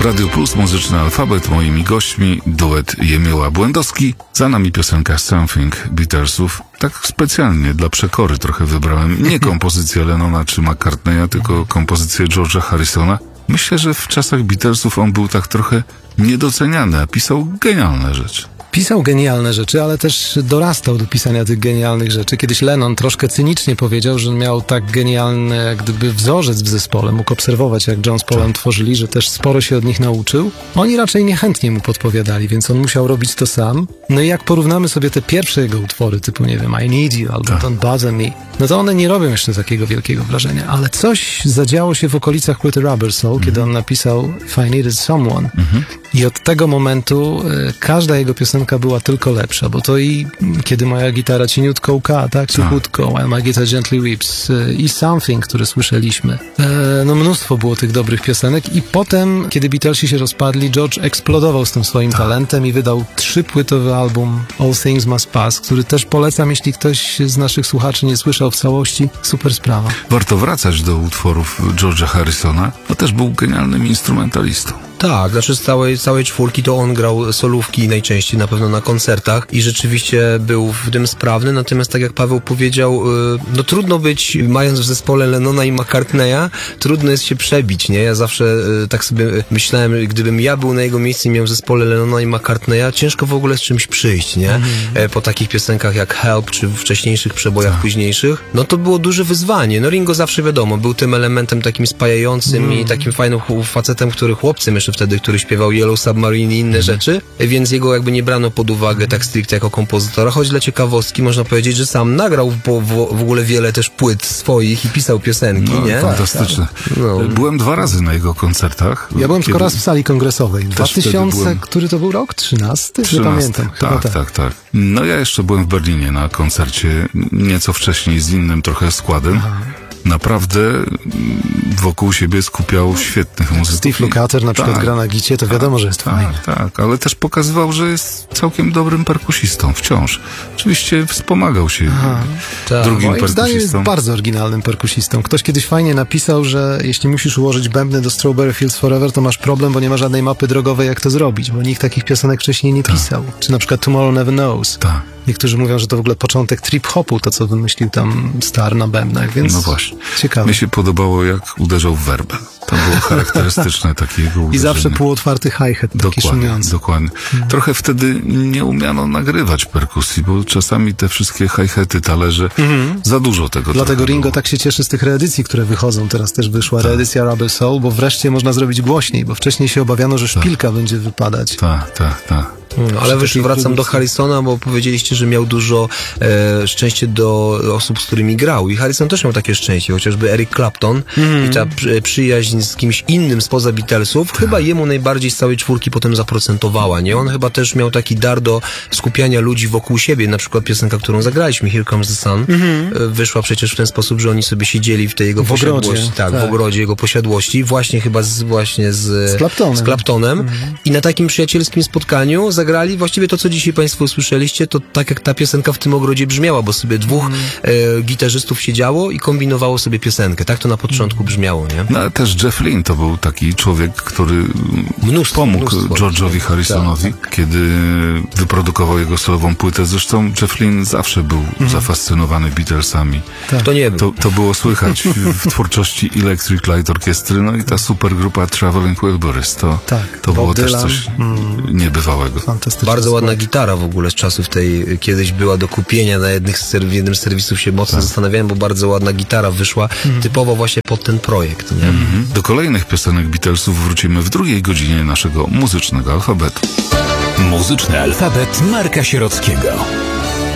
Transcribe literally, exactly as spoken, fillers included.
Radio Plus, Muzyczny Alfabet, moimi gośćmi duet Jemioła Błędowski, za nami piosenka Something Beatlesów. Tak specjalnie dla przekory trochę wybrałem nie kompozycję Lennona czy McCartneya, tylko kompozycję George'a Harrisona. Myślę, że w czasach Beatlesów on był tak trochę niedoceniany, a pisał genialne rzeczy. Pisał genialne rzeczy, ale też dorastał do pisania tych genialnych rzeczy. Kiedyś Lennon troszkę cynicznie powiedział, że miał tak genialny jak gdyby wzorzec w zespole. Mógł obserwować, jak John z Paulem tworzyli, że też sporo się od nich nauczył. Oni raczej niechętnie mu podpowiadali, więc on musiał robić to sam. No i jak porównamy sobie te pierwsze jego utwory, typu, nie wiem, I Need You albo Don't Bother Me, no to one nie robią jeszcze takiego wielkiego wrażenia. Ale coś zadziało się w okolicach płyty Rubber Soul, mm-hmm. kiedy on napisał If I Needed Someone. Mm-hmm. I od tego momentu y, każda jego piosenka była tylko lepsza, bo to i Kiedy moja gitara cieniutko łka, tak, cichutko, While My Guitar Gently Weeps y, i Something, które słyszeliśmy. E, no mnóstwo było tych dobrych piosenek i potem, kiedy Beatlesi się rozpadli, George eksplodował z tym swoim tak. talentem i wydał trzypłytowy album All Things Must Pass, który też polecam, jeśli ktoś z naszych słuchaczy nie słyszał w całości. Super sprawa. Warto wracać do utworów George'a Harrisona, bo też był genialnym instrumentalistą. Tak, znaczy z całej, całej czwórki to on grał solówki najczęściej na pewno na koncertach i rzeczywiście był w tym sprawny, natomiast tak jak Paweł powiedział, no trudno być, mając w zespole Lennona i McCartneya, trudno jest się przebić, nie? Ja zawsze tak sobie myślałem, gdybym ja był na jego miejscu i miał w zespole Lennona i McCartneya, ciężko w ogóle z czymś przyjść, nie? Mm. Po takich piosenkach jak Help, czy w wcześniejszych przebojach tak. późniejszych, no to było duże wyzwanie. No Ringo zawsze wiadomo, był tym elementem takim spajającym mm. i takim fajnym facetem, który chłopcem jeszcze wtedy, który śpiewał Yellow Submarine i inne mm. rzeczy, więc jego jakby nie brano pod uwagę tak stricte jako kompozytora, choć dla ciekawostki można powiedzieć, że sam nagrał w, w, w ogóle wiele też płyt swoich i pisał piosenki, no, nie? Fantastyczne. No. Byłem dwa razy na jego koncertach. Ja byłem kiedy... tylko raz w sali kongresowej. dwa tysiące, byłem... który to był rok? trzynasty? Nie pamiętam. Tak, tak, tak, tak. No ja jeszcze byłem w Berlinie na koncercie nieco wcześniej z innym trochę składem. Aha. Naprawdę wokół siebie skupiał świetnych muzyków. Steve Lukather na przykład tak, gra na gicie, to wiadomo, że jest tak, fajny. Tak, ale też pokazywał, że jest całkiem dobrym perkusistą wciąż. Oczywiście wspomagał się Aha, tak. drugim Moim perkusistą. zdaniem jest bardzo oryginalnym perkusistą. Ktoś kiedyś fajnie napisał, że jeśli musisz ułożyć bębny do Strawberry Fields Forever, to masz problem, bo nie ma żadnej mapy drogowej, jak to zrobić, bo nikt takich piosenek wcześniej nie tak. pisał. Czy na przykład Tomorrow Never Knows. Tak. Niektórzy mówią, że to w ogóle początek trip-hopu, to co wymyślił tam Star na bębnach, więc no właśnie. ciekawe. Mi się podobało, jak uderzał w werbel. To było charakterystyczne takie jego uderzenie. I zawsze półotwarty hi-hat, taki dokładnie, szumiący. Dokładnie. Hmm. Trochę wtedy nie umiano nagrywać perkusji, bo czasami te wszystkie hi-haty, talerze, hmm. za dużo tego. Dlatego Ringo było. Tak się cieszy z tych reedycji, które wychodzą. Teraz też wyszła tak. reedycja Rubber Soul, bo wreszcie można zrobić głośniej, bo wcześniej się obawiano, że szpilka tak. będzie wypadać. Tak, tak, tak. Hmm, ale już wracam do Harrisona, bo powiedzieliście, że miał dużo e, szczęście do osób, z którymi grał. I Harrison też miał takie szczęście, chociażby Eric Clapton mm. i ta przy, przyjaźń z kimś innym spoza Beatlesów, tak. chyba jemu najbardziej z całej czwórki potem zaprocentowała, nie? On chyba też miał taki dar do skupiania ludzi wokół siebie. Na przykład piosenka, którą zagraliśmy, Here Comes the Sun, mm-hmm. wyszła przecież w ten sposób, że oni sobie siedzieli w tej jego w posiadłości. Ogrodzie, tak, tak, w ogrodzie jego posiadłości, właśnie chyba z, właśnie z, z Claptonem. Z Claptonem. Mm-hmm. I na takim przyjacielskim spotkaniu zagrali właściwie to, co dzisiaj Państwo usłyszeliście, to tak jak ta piosenka w tym ogrodzie brzmiała, bo sobie dwóch mm. e, gitarzystów siedziało i kombinowało sobie piosenkę. Tak to na początku brzmiało, nie? No ale też Jeff Lynne to był taki człowiek, który mnóstwo, pomógł mnóstwo, George'owi Harrisonowi, tak, tak. kiedy wyprodukował jego solową płytę. Zresztą Jeff Lynne zawsze był mm. zafascynowany Beatlesami. Tak. To nie był. To, to było słychać w twórczości Electric Light Orchestry, no i ta supergrupa Traveling Wilburys. To, tak. to było Dylan. też coś mm. niebywałego. Bardzo ładna gitara w ogóle z czasów tej, kiedyś była do kupienia na jednych serw- w jednym z serwisów, się mocno tak. zastanawiałem, bo bardzo ładna gitara wyszła mm. typowo właśnie pod ten projekt. Nie? Mm-hmm. Do kolejnych piosenek Beatlesów wrócimy w drugiej godzinie naszego muzycznego alfabetu. Muzyczny alfabet Marka Sierockiego.